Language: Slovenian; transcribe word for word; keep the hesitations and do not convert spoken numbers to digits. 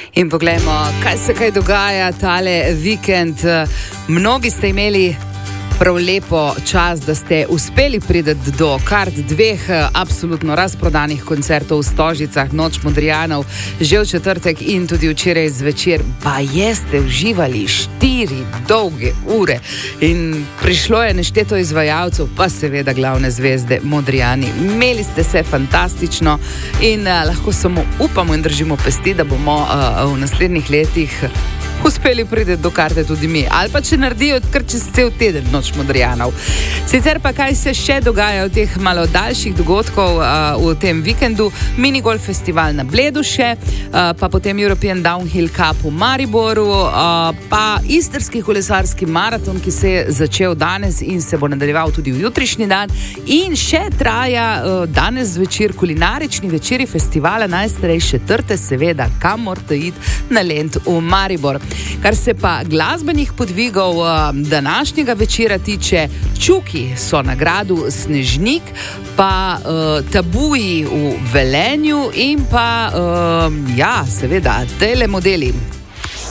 In poglejmo, kaj se kaj dogaja tale vikend. Mnogi ste imeli prav lepo čas, da ste uspeli priti do kar dveh absolutno razprodanih koncertov v Stožicah, Noč Modrijanov, že v četrtek in tudi včeraj zvečer. Pa jeste uživali štiri dolge ure in prišlo je nešteto izvajalcev, pa seveda glavne zvezde Modrijani. Imeli ste se fantastično in uh, lahko samo upamo in držimo pesti, da bomo uh, v naslednjih letih uspeli priti do karte tudi mi. Ali pa če naredijo kar čez cel teden Noč Modrijanov. Sicer pa kaj se še dogaja v teh malo daljših dogodkov uh, v tem vikendu. Minigolf festival na Bledu še, uh, pa potem European Downhill Cup v Mariboru, uh, pa istrski kolesarski maraton, ki se je začel danes in se bo nadaljeval tudi v jutrišnji dan. In še traja uh, danes zvečer kulinarični večeri festivala Najstarejše trte, seveda, kam morate iti na Lent v Maribor. Kar se pa glasbenih podvigov uh, današnjega večera tiče, Čuki so na gradu Snežnik, pa uh, Tabuji v Velenju in pa, uh, ja, seveda, Telemodeli.